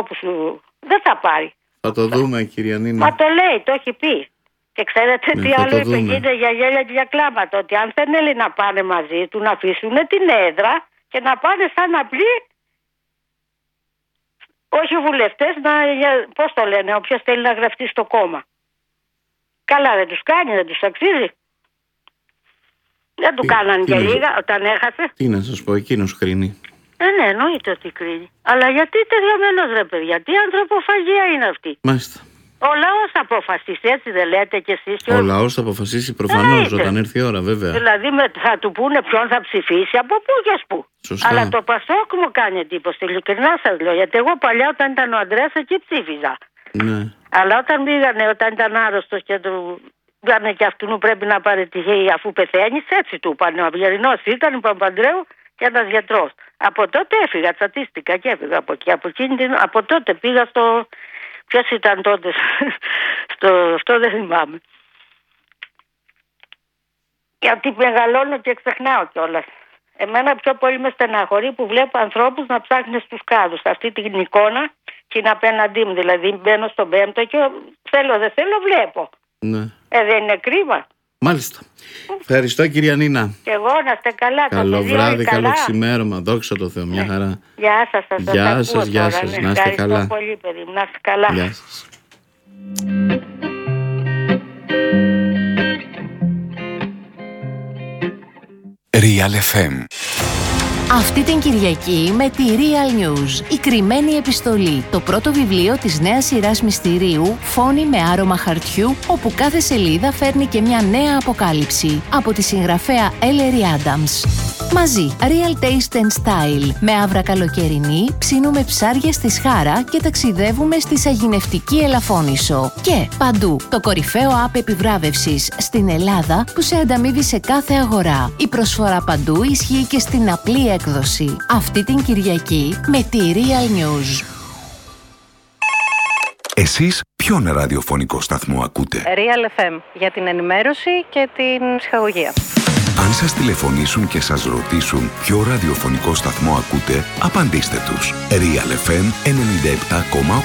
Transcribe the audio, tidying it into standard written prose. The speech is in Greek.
που σου... δεν θα πάρει. Θα το δούμε, κυρία Νίνα. Μα το λέει, το έχει πει. Και ξέρετε τι άλλο είπε, γίνεται για γέλια και για κλάματα. Ότι αν δεν θέλει να πάνε μαζί του, να αφήσουν την έδρα και να πάνε σαν απλοί, όχι βουλευτές, πώς το λένε, όποιος θέλει να γραφτεί στο κόμμα. Καλά, δεν τους κάνει, δεν τους αξίζει. Δεν του κάνανε και λίγα όταν έχασε. Τι να σας πω, εκείνος κρίνει. Ναι, εννοείται ότι κρίνει. Αλλά γιατί τελειωμένος ρε παιδιά, τι ανθρωποφαγία είναι αυτή. Μάλιστα. Ο λαός θα αποφασίσει, έτσι δεν λέτε κι εσείς? Ο λαός θα αποφασίσει προφανώς όταν έρθει η ώρα, βέβαια. Δηλαδή θα του πούνε ποιον θα ψηφίσει, από πού και πού. Σωστά. Αλλά το Πασόκ μου κάνει εντύπωση, ειλικρινά σας λέω. Γιατί εγώ παλιά όταν ήταν ο Ανδρέας εκεί ψήφιζα. Ναι. Αλλά όταν πήγανε, όταν ήταν άρρωστος και του πήγανε και αυτού πρέπει να παραιτηθεί αφού πεθαίνει, έτσι του είπανε. Ο Αυγερινός ήταν, ο Παπαντρέου και ένας γιατρός. Από τότε έφυγα, τσατίστηκα και έφυγα από εκεί. Από τότε πήγα στο. Ποιος ήταν τότε, αυτό δεν θυμάμαι. Γιατί μεγαλώνω και ξεχνάω κιόλας. Εμένα πιο πολύ με στεναχωρεί που βλέπω ανθρώπους να ψάχνουν στους κάδους. Αυτή την εικόνα και είναι απέναντί μου. Δηλαδή μπαίνω στον πέμπτο και θέλω δεν θέλω βλέπω. Ναι. Δεν είναι κρίμα? Μάλιστα. Ευχαριστώ, κυρία Νίνα. Και εγώ να είστε καλά. Καλό βράδυ, καλό ξημέρωμα. Δόξα τω Θεώ, μια χαρά. Γεια σας. Γεια σας, γεια σας. Να είστε καλά. Ευχαριστώ πολύ, παιδί μου. Να είστε καλά. Γεια σας. Real FM. Αυτή την Κυριακή με τη Real News, η κρυμμένη επιστολή, το πρώτο βιβλίο της νέας σειράς μυστηρίου «Φόνοι με άρωμα χαρτιού», όπου κάθε σελίδα φέρνει και μια νέα αποκάλυψη, από τη συγγραφέα Ellery Adams. Μαζί, Real Taste and Style, με άβρα καλοκαιρινή, ψήνουμε ψάρια στη Σχάρα και ταξιδεύουμε στη σαγηνευτική Ελαφώνησο. Και παντού, το κορυφαίο app επιβράβευσης στην Ελλάδα που σε ανταμείβει σε κάθε αγορά. Η προσφορά παντού ισχύει και στην απλή έκδοση. Αυτή την Κυριακή με τη Real News. Εσείς ποιον ραδιοφωνικό σταθμό ακούτε? Real FM, για την ενημέρωση και την ψυχαγωγία. Αν σας τηλεφωνήσουν και σας ρωτήσουν ποιο ραδιοφωνικό σταθμό ακούτε, απαντήστε τους. Real FM 97,8.